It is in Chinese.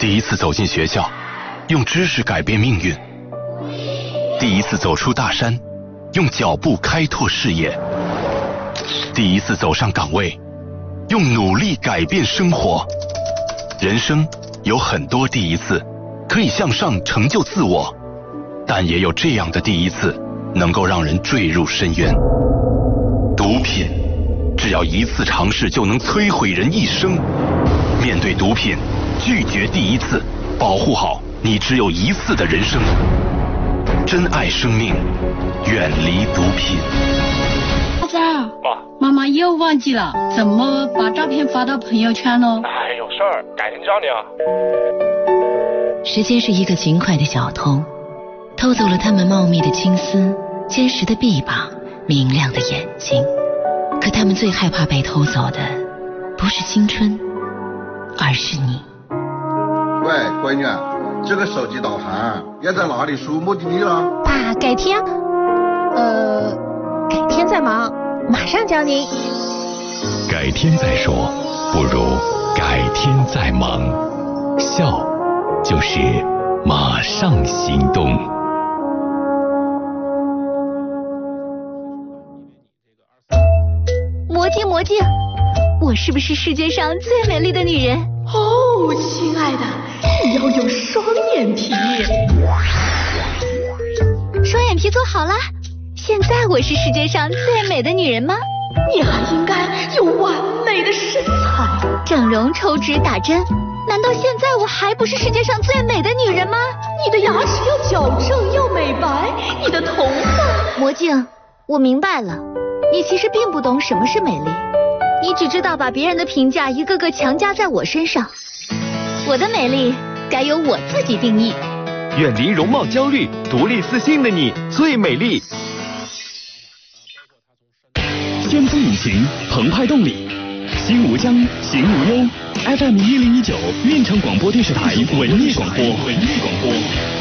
第一次走进学校，用知识改变命运；第一次走出大山，用脚步开拓视野；第一次走上岗位，用努力改变生活。人生有很多第一次，可以向上成就自我，但也有这样的第一次，能够让人坠入深渊。毒品，只要一次尝试就能摧毁人一生。面对毒品，拒绝第一次，保护好你只有一次的人生。珍爱生命，远离毒品。 儿子，妈妈又忘记了怎么把照片发到朋友圈了。 哎，有事儿，改天教你啊。 时间是一个勤快的小偷，偷走了他们茂密的青丝、坚实的臂膀、明亮的眼睛。可他们最害怕被偷走的，不是青春，而是你。 喂，闺女，这个手机导航要在哪里输目的地了？ 爸，改天再忙，马上教您。 改天再说，不如改天再忙。笑，就是马上行动。 魔镜，我是不是世界上最美丽的女人？ 哦，亲爱的，你要有双眼皮。 双眼皮做好了，现在我是世界上最美的女人吗？ 你还应该有完美的身材。 整容、抽脂、打针，难道现在我还不是世界上最美的女人吗？ 你的牙齿要矫正，要美白，你的头发…… 魔镜，我明白了，你其实并不懂什么是美丽，你只知道把别人的评价一个个强加在我身上。我的美丽该由我自己定义。 远离容貌焦虑，独立自信的你最美丽。 先锋引擎，澎湃动力，心无疆，行无忧。FM 1019，运城广播电视台文艺广播。